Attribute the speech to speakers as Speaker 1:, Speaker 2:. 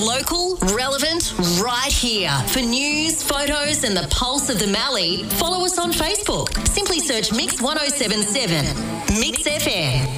Speaker 1: Local, relevant, right here. For news, photos and the pulse of the Mallee, follow us on Facebook. Simply search Mix 1077. Mix FM.